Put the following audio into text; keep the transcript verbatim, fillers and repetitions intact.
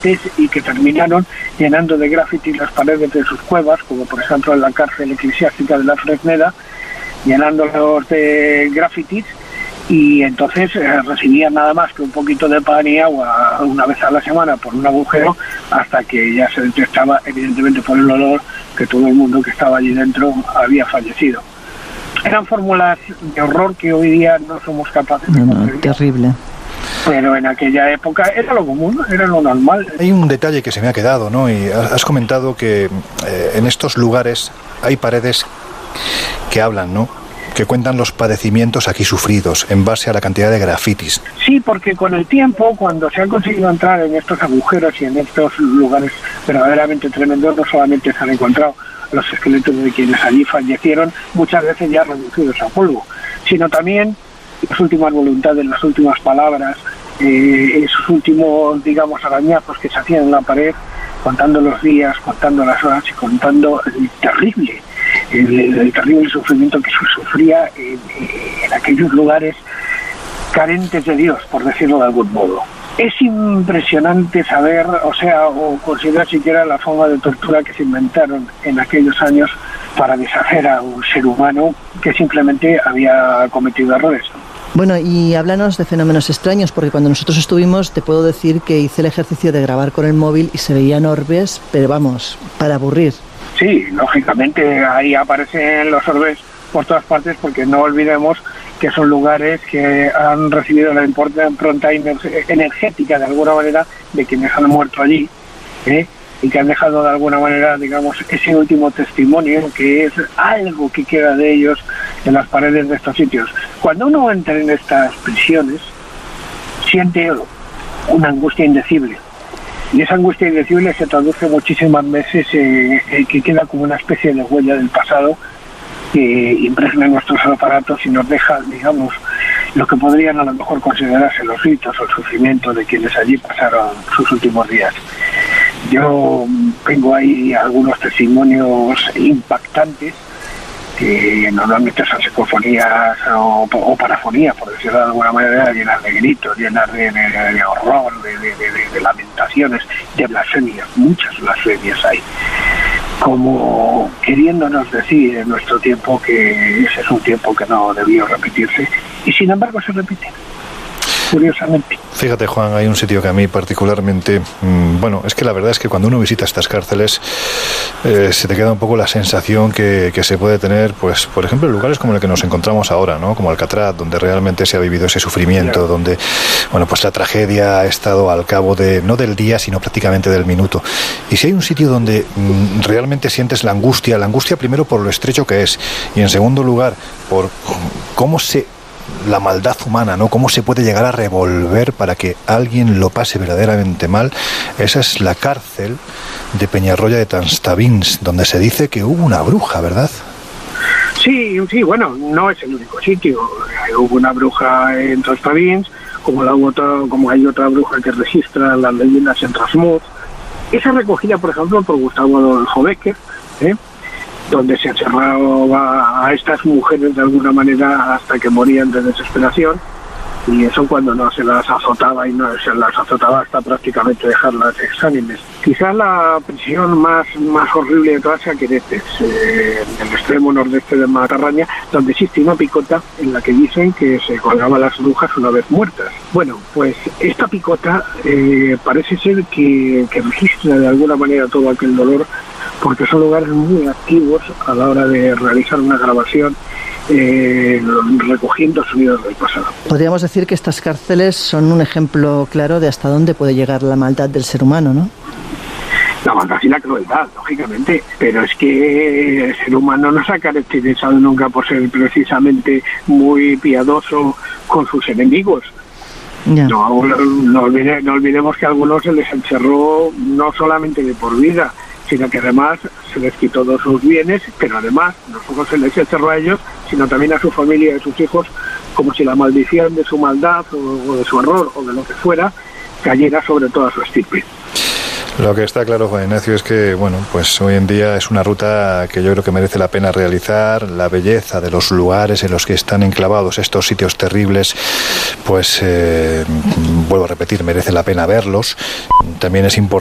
y que terminaron llenando de grafitis las paredes de sus cuevas, como por ejemplo en la cárcel eclesiástica de la Fresneda, llenándolos de grafitis, y entonces eh, recibían nada más que un poquito de pan y agua una vez a la semana por un agujero, hasta que ya se detectaba evidentemente por el olor que todo el mundo que estaba allí dentro había fallecido. Eran fórmulas de horror que hoy día no somos capaces de no, no, terrible. Pero en aquella época era lo común, era lo normal. Hay un detalle que se me ha quedado, ¿no? Y has comentado que eh, en estos lugares hay paredes que hablan, ¿no? Que cuentan los padecimientos aquí sufridos en base a la cantidad de grafitis. Sí, porque con el tiempo, cuando se han conseguido entrar en estos agujeros y en estos lugares verdaderamente tremendos, no solamente se han encontrado los esqueletos de quienes allí fallecieron, muchas veces ya reducidos a polvo, sino también las últimas voluntades, las últimas palabras, eh, esos últimos, digamos, arañazos que se hacían en la pared, contando los días, contando las horas y contando el terrible, el, el, el terrible sufrimiento que se sufría en, en aquellos lugares carentes de Dios, por decirlo de algún modo. Es impresionante saber, o sea, o considerar siquiera la forma de tortura que se inventaron en aquellos años para deshacer a un ser humano que simplemente había cometido errores. Bueno, y háblanos de fenómenos extraños, porque cuando nosotros estuvimos, te puedo decir que hice el ejercicio de grabar con el móvil y se veían orbes, pero vamos, para aburrir. Sí, lógicamente ahí aparecen los orbes por todas partes, porque no olvidemos que son lugares que han recibido la impronta energética de alguna manera de quienes han muerto allí, ¿eh? Y que han dejado de alguna manera, digamos, ese último testimonio, que es algo que queda de ellos en las paredes de estos sitios. Cuando uno entra en estas prisiones, siente una angustia indecible, y esa angustia indecible se traduce muchísimas veces en, en que queda como una especie de huella del pasado que impregna nuestros aparatos y nos deja, digamos, lo que podrían a lo mejor considerarse los ritos o el sufrimiento de quienes allí pasaron sus últimos días. Yo tengo ahí algunos testimonios impactantes que normalmente son psicofonías o, o parafonías, por decirlo de alguna manera, llenas de gritos, llenas de, de, de horror, de, de, de, de lamentaciones, de blasfemias, muchas blasfemias hay, como queriéndonos decir en nuestro tiempo que ese es un tiempo que no debió repetirse, y sin embargo se repite, curiosamente. Fíjate, Juan, hay un sitio que a mí particularmente, mmm, bueno, es que la verdad es que cuando uno visita estas cárceles eh, se te queda un poco la sensación que, que se puede tener, pues, por ejemplo, en lugares como el que nos encontramos ahora, ¿no? Como Alcatraz, donde realmente se ha vivido ese sufrimiento, claro. Donde, bueno, pues la tragedia ha estado al cabo de, no del día, sino prácticamente del minuto. Y si hay un sitio donde mmm, realmente sientes la angustia, la angustia primero por lo estrecho que es, y en segundo lugar, por cómo se... la maldad humana, ¿no? Cómo se puede llegar a revolver para que alguien lo pase verdaderamente mal. Esa es la cárcel de Peñarroya de Transtavins, donde se dice que hubo una bruja, ¿verdad? Sí, sí, bueno, no es el único sitio. Hubo una bruja en Transtavins, como, la otra, como hay otra bruja que registra las leyendas en Trasmoz. Esa recogida, por ejemplo, por Gustavo Adolfo Bécquer, ¿eh? donde se encerraba a estas mujeres de alguna manera hasta que morían de desesperación, y eso cuando no se las azotaba y no se las azotaba hasta prácticamente dejarlas exánimes. Quizás la prisión más más horrible de todas sea Queretes, eh, en el extremo nordeste de Matarraña, donde existe una picota en la que dicen que se colgaban las brujas una vez muertas. Bueno, pues esta picota eh, parece ser que, que registra de alguna manera todo aquel dolor, porque son lugares muy activos a la hora de realizar una grabación, eh, recogiendo sonidos del pasado. Podríamos decir que estas cárceles son un ejemplo claro de hasta dónde puede llegar la maldad del ser humano, ¿no? La maldad y la crueldad, lógicamente, pero es que el ser humano no se ha caracterizado nunca por ser precisamente muy piadoso con sus enemigos. Ya. No, no, olvide, no olvidemos que a algunos se les encerró no solamente de por vida, sino que además se les quitó todos sus bienes, pero además no solo se les encerró a ellos, sino también a su familia y a sus hijos, como si la maldición de su maldad o, o de su error o de lo que fuera cayera sobre toda su estirpe. Lo que está claro, Juan Ignacio, es que bueno, pues hoy en día es una ruta que yo creo que merece la pena realizar. La belleza de los lugares en los que están enclavados estos sitios terribles, pues eh, vuelvo a repetir, merece la pena verlos. También es importante